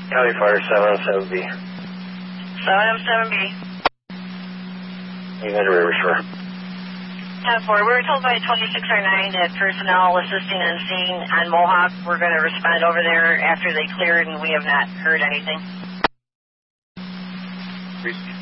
County Fire 707B. 707B. You got a river shore. 10-4. We were told by 2609 that personnel assisting on scene on Mohawk were going to respond over there after they cleared, and we have not heard anything.